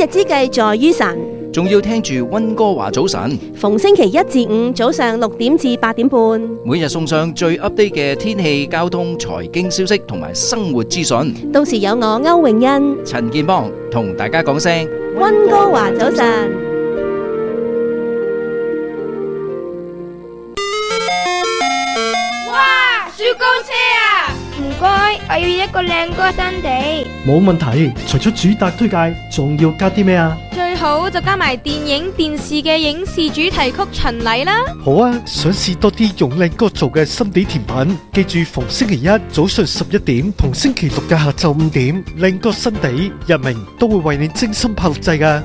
日之計在於晨， 仲要聽住溫哥華早晨， 逢星期一至五早上6點至8點半， 每日送上最 update 嘅天氣、交通、財經消息同埋生活資訊。 到時有我歐詠欣、 陳健邦同大家講聲溫哥華早晨。 哇！雪糕車啊！唔該，我要一個靚歌新地。 冇問題，除咗主打推介，仲要加啲咩啊？ 最好就加埋電影、電視嘅影視主題曲巡禮啦。 好啊，想試多啲用靚歌做嘅心地甜品，記住逢星期一早上11點同星期六嘅下晝5點，靚歌新地日明都會為你精心拍錄製㗎。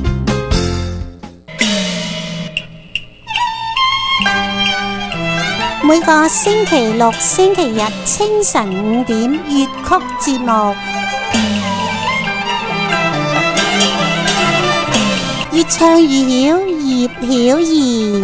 每個星期六、星期日清晨5點粵曲節目，越唱越曉，葉曉儀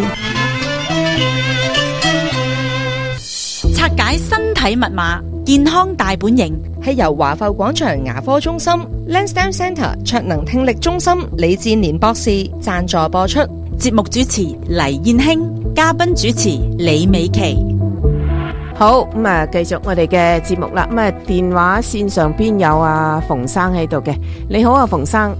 拆解身體密碼，健康大本營， 係由華埠廣場牙科中心 Lansdowne Centre 卓能聽力中心李志年博士贊助播出。 節目主持黎燕卿，嘉賓主持李美琪。 好，咁啊，繼續我哋嘅節目啦。咁啊，電話線上邊有阿馮生喺度嘅。你好啊，馮生。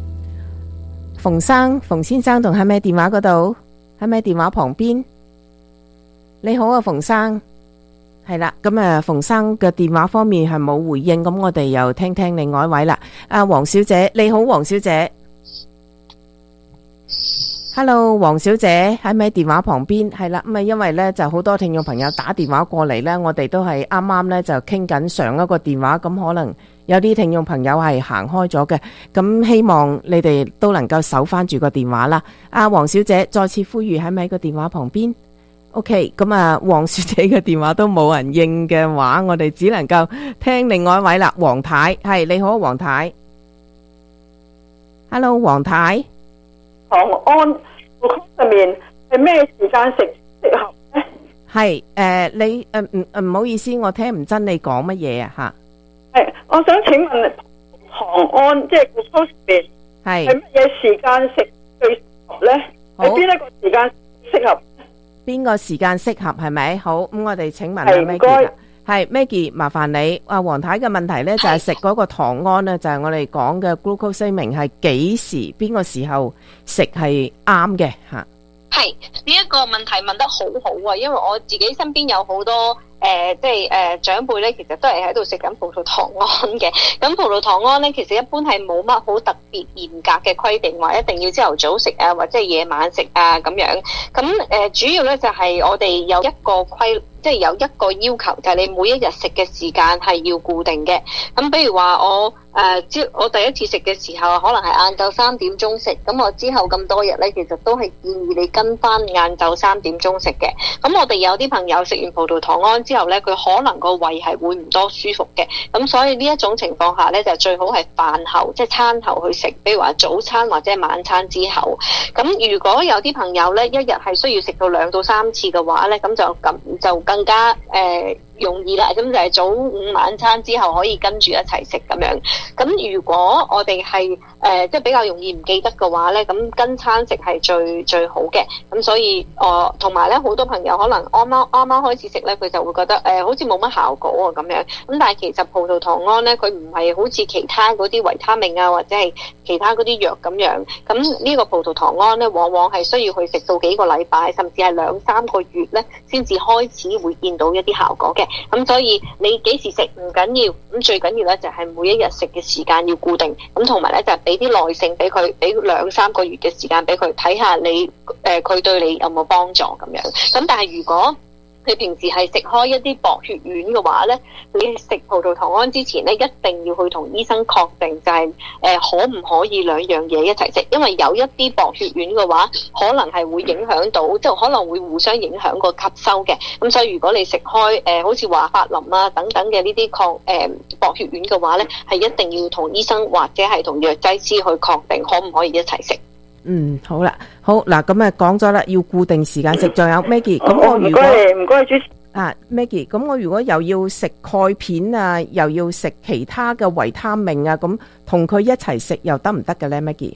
馮先生仲喺咪電話嗰度？喺咪電話旁邊？你好啊，馮生。係啦，咁啊，馮生嘅電話方面係冇回應，咁我哋又聽聽另外一位啦。阿黃小姐，你好，黃小姐。Hello， 黃小姐喺咪電話旁邊？係啦，咁啊，因為呢就好多聽眾朋友打電話過嚟呢，我哋都係啱啱呢就傾緊上一個電話，咁可能有啲聽眾朋友係行開咗嘅，咁希望你哋都能夠守翻住個電話啦。阿黃小姐再次呼籲喺咪個電話旁邊 ？OK， 咁啊，黃小姐嘅電話都冇人應嘅話，我哋只能夠聽另外一位啦。黃太，係你好，黃太。Hello， 黃太。 糖胺個曲上面係咩時間食適合咧？ 係你唔好意思，我聽唔真你講乜嘢啊吓？ 係，我想請問糖胺即係個曲上面係乜嘢時間食最適合咧？喺邊一個時間適合？ 邊個時間適合係咪？好，咁我哋請問阿 Maggie 啦。係 Maggie， 麻煩你。阿黃太嘅問題咧就係食嗰個糖胺咧，就係我哋講嘅 glucosamine 係幾時邊個時候食係啱嘅吓？ 係呢一個問題問得好好啊，因為我自己身邊有好多長輩咧，其實都係喺度食緊葡萄糖胺嘅。咁葡萄糖胺咧，其實一般係冇乜好特別嚴格嘅規定，話一定要朝頭早食啊，或者係夜晚食啊咁樣。咁主要咧就係我哋有一個即係有一個要求，就係你每一日食嘅時間係要固定嘅。咁比如話我第一次食嘅時候，可能係晏晝3點鐘食，咁我之後咁多日咧，其實都係建議你跟翻晏晝3點鐘食嘅。咁我哋有啲朋友食完葡萄糖胺之後咧，佢可能個胃係會唔多舒服嘅。咁所以呢一種情況下咧，就最好係飯後，即係餐後去食，比如話早餐或者晚餐之後。咁如果有啲朋友咧，一日係需要食到2到3次嘅話咧，咁就更加容易啦，咁就係早午晚餐之後可以跟住一齊食咁樣。咁如果我哋係即係比較容易唔記得嘅話咧，咁跟餐食係最好嘅。咁所以同埋咧，好多朋友可能啱啱開始食咧，佢就會覺得好似冇乜效果啊咁樣。咁但係其實葡萄糖胺咧，佢唔係好似其他嗰啲維他命啊，或者係其他嗰啲藥咁樣。咁呢個葡萄糖胺咧，往往係需要去食到幾個禮拜，甚至係2-3個月咧，先至開始會見到一啲效果嘅。咁所以你幾時食唔緊要，咁最緊要咧就係每一日食嘅時間要固定，咁同埋咧就係俾啲耐性俾佢，俾2-3個月嘅時間俾佢睇下你佢對你有冇幫助咁樣。咁但係如果你平時係食開一啲薄血丸嘅話咧，你食葡萄糖胺之前咧，一定要去同醫生確定，就係可唔可以兩樣嘢一齊食，因為有一啲薄血丸嘅話，可能係會影響到，即係可能會互相影響個吸收嘅。咁所以如果你食開好似華法林啊等等嘅呢啲薄血丸嘅話咧，係一定要同醫生或者係同藥劑師去確定可唔可以一齊食。 好啦，好嗱，咁講咗啦，要固定時間食，仲有 Maggie，咁我如果唔該主持 Maggie， 咁我如果又要食鈣片啊，又要食其他嘅維他命啊，咁同佢一齊食又得唔得嘅咧 ，Maggie？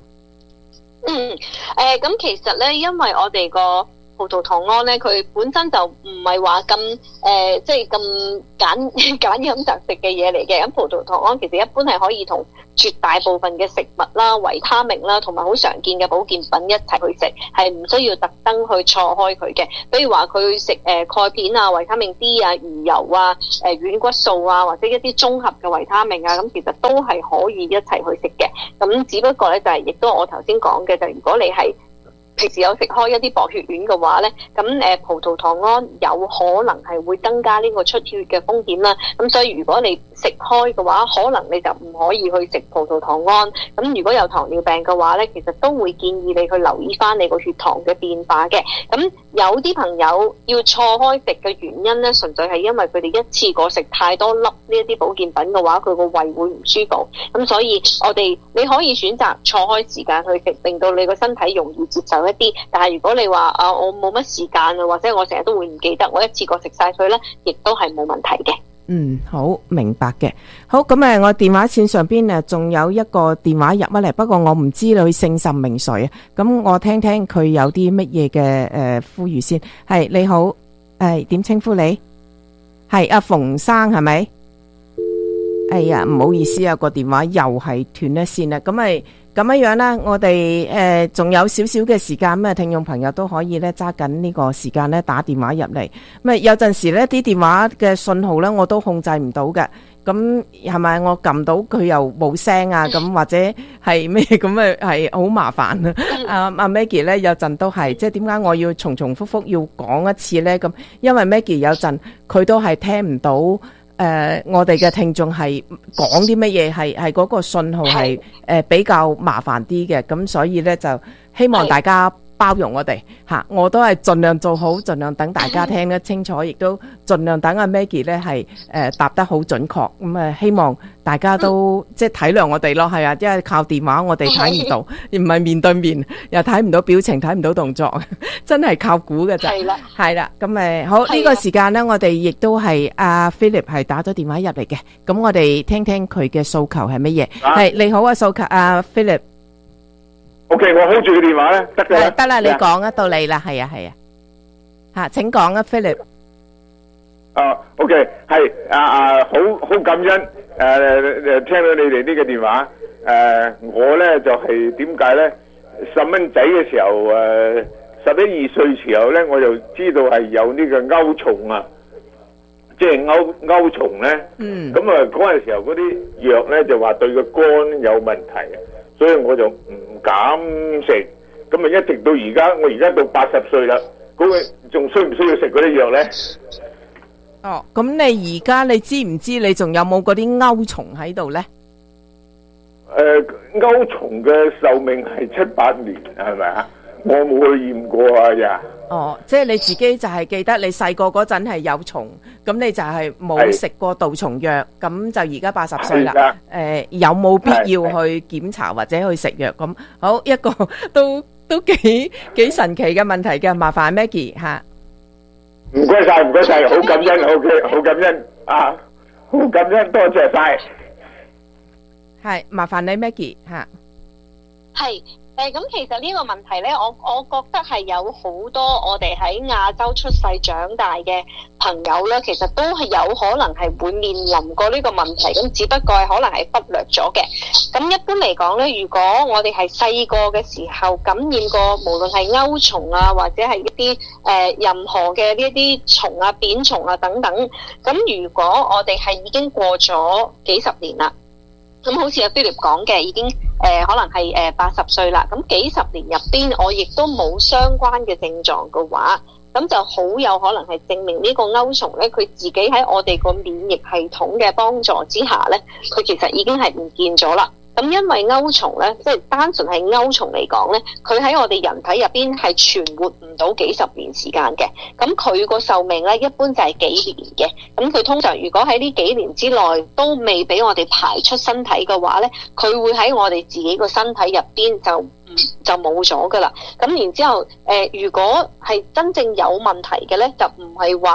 咁其實咧，因為我哋個葡萄糖胺咧，佢本身就唔係話咁即係咁揀飲擇食嘅嘢嚟嘅。咁葡萄糖胺其實一般係可以同絕大部分嘅食物啦、維他命啦，同埋好常見嘅保健品一齊去食，係唔需要特登去錯開佢嘅。比如話佢食鈣片啊、維他命 D 啊、魚油啊、軟骨素啊，或者一啲綜合嘅維他命啊，咁其實都係可以一齊去食嘅。咁只不過咧就係亦都我頭先講嘅，就如果你係平時有食開一啲薄血丸嘅話咧，咁葡萄糖胺有可能係會增加呢個出血嘅風險啦。咁所以如果你食開嘅話，可能你就唔可以去食葡萄糖胺。咁如果有糖尿病嘅話咧，其實都會建議你去留意翻你個血糖嘅變化嘅。咁有啲朋友要錯開食嘅原因咧，純粹係因為佢哋一次過食太多粒呢一啲保健品嘅話，佢個胃會唔舒服。咁所以你可以選擇錯開時間去食，令到你個身體容易接受一啲。但係如果你話我冇乜時間啊，或者我成日都會唔記得，我一次過食晒佢咧，亦都係冇問題嘅。 好明白嘅。好，咁我電話線上邊仲有一個電話入乜嚟，不過我唔知佢姓甚名誰啊。咁我聽聽佢有啲乜嘢嘅呼籲先。係，你好，點稱呼你？係阿馮生係咪？哎呀，唔好意思啊，個電話又係斷咗線啦。咁樣啦，我哋仲有少少嘅時間，聽眾朋友都可以咧揸緊呢個時間咧打電話入嚟。咁有陣時咧啲電話嘅信號咧我都控制唔到嘅，咁係咪我撳到佢又冇聲啊？咁或者係咩咁係好麻煩啊！阿 Maggie 咧有陣都係，即係點解我要重重複複要講一次咧？咁因為 Maggie 有陣佢都係聽唔到。我哋嘅聽眾係講啲乜嘢，係嗰個信號係比較麻煩啲嘅，咁所以咧就希望大家包容我哋吓，我都係盡量做好，盡量等大家聽得清楚，亦都盡量等阿 Maggie 咧係答得好準確，咁希望大家都即係體諒我哋咯，係啊，因為靠電話我哋睇唔到，唔係面對面，又睇唔到表情，睇唔到動作，真係靠估嘅咋。係啦，咁好呢個時間咧，我哋亦都係阿 Philip 係打咗電話入嚟嘅，咁我哋聽聽佢嘅訴求係乜嘢。係你好啊，訴求阿 Philip。 OK， 我 hold 住個電話咧，得嘅。 得啦，你講得到你啦，係啊，吓，請講啊 ，Philip。 OK， 係好感恩聽到你哋呢個電話。我咧就係點解咧？細蚊仔嘅時候11、12歲時候咧，我就知道係有呢個鈎蟲啊，即係鈎蟲咧。咁嗰陣時候嗰啲藥咧就話對個肝有問題，所以我就唔敢食。咁啊一直到而家，我而家到80歲啦，嗰個仲需唔需要食嗰啲藥咧？ 咁你而家你知唔知你仲有冇嗰啲鈎蟲喺度咧？ 鈎蟲嘅壽命係7-8年，係咪啊？我冇去驗過啊呀！ 即係你自己就係記得你細個嗰陣係有蟲，咁你就係冇食過杜蟲藥，咁就而家80歲啦。有冇必要去檢查或者去食藥？咁好一個都幾神奇嘅問題嘅，麻煩 Maggie 吓。 唔該晒，好感恩，好感恩啊，好感恩，多謝晒。 係麻煩你 Maggie 吓。 係。咁其實呢個問題呢，我覺得係有好多我哋喺亞洲出世長大嘅朋友呢，其實都係有可能係會面臨過呢個問題，咁只不過係可能係忽略咗嘅。咁一般嚟講呢，如果我哋係細個嘅時候感染過，無論係鈎蟲啊，或者係一啲任何嘅呢一啲蟲啊、扁蟲啊等等，咁如果我哋係已經過咗幾十年啦。咁好似阿 Philip 講嘅，已經可能係80歲啦。咁幾十年入邊，我亦都冇相關嘅症狀嘅話，咁就好有可能係證明呢個鈎蟲咧，佢自己喺我哋個免疫系統嘅幫助之下咧，佢其實已經係唔見咗啦。咁因為鈎蟲咧，即係單純係鈎蟲嚟講咧，佢喺我哋人體入邊係存活唔到幾十年時間嘅。咁佢個壽命咧，一般就係幾年嘅。咁佢通常如果喺呢幾年之內都未俾我哋排出身體嘅話咧，佢會喺我哋自己個身體入邊就冇咗噶啦。咁然之後如果係真正有問題嘅咧，就唔係話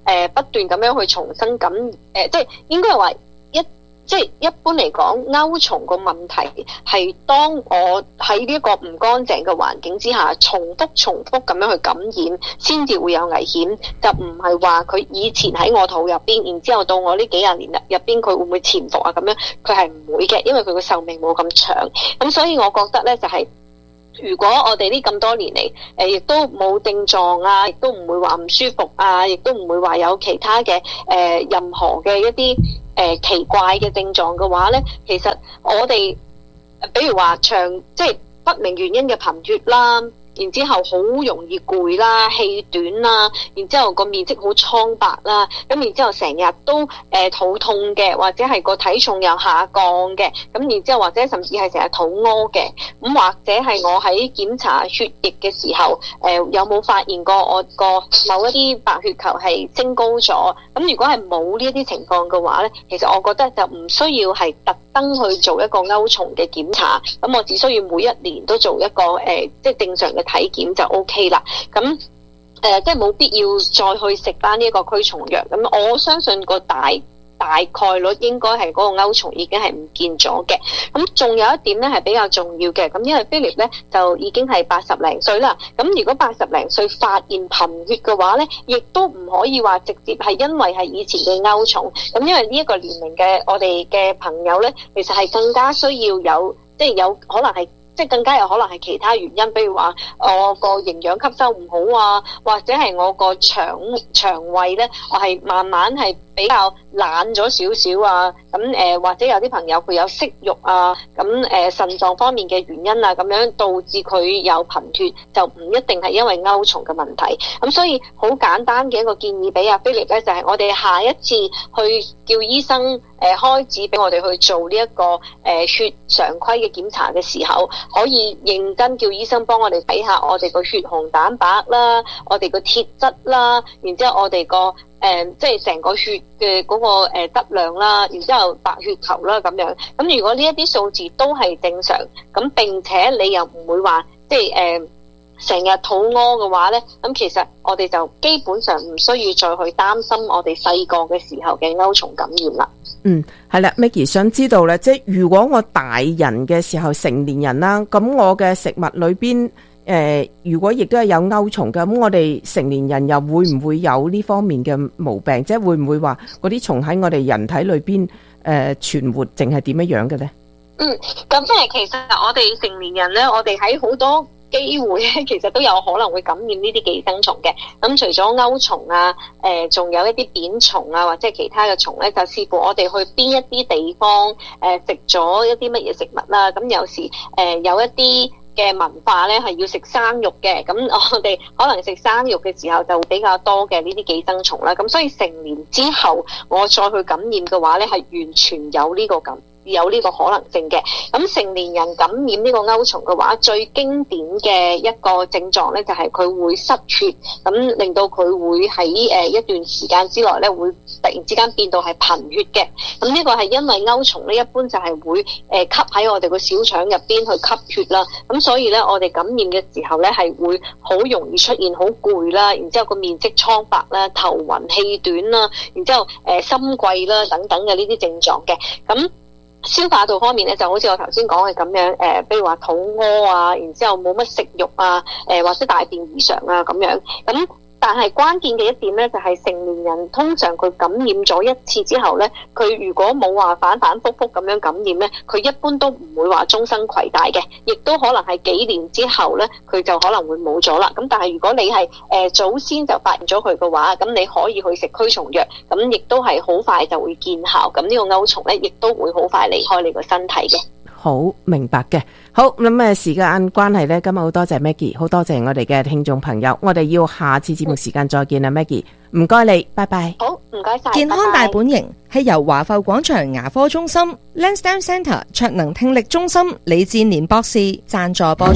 不斷咁樣去重新即係應該係話即係一般嚟講，鈎蟲個問題係當我喺呢一個唔乾淨嘅環境之下，重複咁樣去感染，先至會有危險。就唔係話佢以前喺我肚入邊，然之後到我呢幾廿年入邊，佢會唔會潛伏啊？咁樣佢係唔會嘅，因為佢個壽命冇咁長。咁所以我覺得咧，就係如果我哋呢咁多年嚟，亦都冇症狀啊，亦都唔會話唔舒服啊，亦都唔會話有其他嘅任何嘅一啲奇怪嘅症狀嘅話咧，其實我哋比如話即係不明原因嘅貧血啦，然之後好容易攰啦、氣短啦，然之後個面色好蒼白啦，咁然之後成日都肚痛嘅，或者係個體重又下降嘅，咁然之後或者甚至係成日肚屙嘅，咁或者係我喺檢查血液嘅時候，有冇發現過我個某一啲白血球係升高咗？咁如果係冇呢一啲情況嘅話咧，其實我覺得就唔需要係特登去做一個鈎蟲嘅檢查，咁我只需要每一年都做一個即係正常嘅體檢就 OK 啦。咁即係冇必要再去食翻呢一個驅蟲藥。咁我相信個大概率應該係嗰個鈎蟲已經係唔見咗嘅。咁仲有一點咧係比較重要嘅，咁因為 Philip 咧就已經係80零歲啦。咁如果80零歲發現貧血嘅話咧，亦都唔可以話直接係因為係以前嘅鈎蟲。咁因為呢一個年齡嘅我哋嘅朋友咧，其實係更加需要有可能係。即係更加有可能係其他原因，比如話我個營養吸收唔好啊，或者係我個腸胃咧，我係慢慢係比較懶咗少少啊。咁或者有啲朋友佢有息肉啊，咁腎臟方面嘅原因啊，咁樣導致佢有貧血，就唔一定係因為鈎蟲嘅問題。咁所以好簡單嘅一個建議俾阿 Philip 咧，就係我哋下一次去叫醫生開指俾我哋去做呢一個血常規嘅檢查嘅時候，可以認真叫醫生幫我哋睇下我哋個血紅蛋白啦，我哋個鐵質啦，然之後我哋個即係成個血嘅嗰個質量啦，然之後白血球啦咁樣。咁如果呢一啲數字都係正常，咁並且你又唔會話即係成日肚屙嘅話咧，咁其實我哋就基本上唔需要再去擔心我哋細個嘅時候嘅鈎蟲感染啦。 係啦 ，Maggie 想知道咧，即係如果我大人嘅時候成年人啦，咁我嘅食物裏邊如果亦都係有鈎蟲嘅，咁我哋成年人又會唔會有呢方面嘅毛病？即係會唔會話嗰啲蟲喺我哋人體裏邊存活，淨係點樣樣嘅咧？ 咁即係其實我哋成年人咧，我哋喺好多機會咧，其實都有可能會感染呢啲寄生蟲嘅。咁除咗鈎蟲啊，仲有一啲扁蟲啊，或者係其他嘅蟲咧，就視乎我哋去邊一啲地方食咗一啲乜嘢食物啦。咁有時有一啲嘅文化咧係要食生肉嘅，咁我哋可能食生肉嘅時候就會比較多嘅呢啲寄生蟲啦。咁所以成年之後我再去感染嘅話咧，係完全有呢個可能性嘅。咁成年人感染呢個鈎蟲嘅話，最經典嘅一個症狀咧就係佢會失血，咁令到佢會喺一段時間之內咧會突然之間變到係貧血嘅。咁呢個係因為鈎蟲咧一般就係會吸喺我哋個小腸入邊去吸血啦。咁所以咧我哋感染嘅時候咧係會好容易出現好攰啦，然之後個面色蒼白啦、頭暈氣短啦，然之後心悸啦等等嘅呢啲症狀嘅。咁消化道方面咧，就好似我頭先講嘅咁樣，比如話肚屙啊，然之後冇乜食慾啊，或者大便異常啊咁樣。咁但係關鍵嘅一點咧，就係成年人通常佢感染咗一次之後咧，佢如果冇話反反覆覆咁樣感染咧，佢一般都唔會話終生攜帶嘅，亦都可能係幾年之後咧，佢就可能會冇咗啦。咁但係如果你係早先就發現咗佢嘅話，咁你可以去食驅蟲藥，咁亦都係好快就會見效。咁呢個鈎蟲咧，亦都會好快離開你個身體嘅。 好明白嘅，好咁時間關係呢，今日好多謝 Maggie， 好多謝我哋嘅聽眾朋友，我哋要下次節目時間再見啦，Maggie， 唔該你，拜拜。 好，唔該晒。 健康大本營係由華埠廣場牙科中心 Lansdowne Centre 卓能聽力中心李志年博士贊助播出。